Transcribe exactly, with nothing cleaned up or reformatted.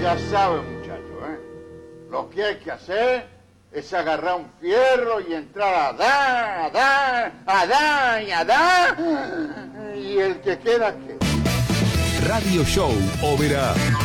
Ya saben, muchachos, ¿eh? Lo que hay que hacer es agarrar un fierro y entrar a dar, a dar, a dar y a dar. Y el que queda, queda. Radio Show Oberá.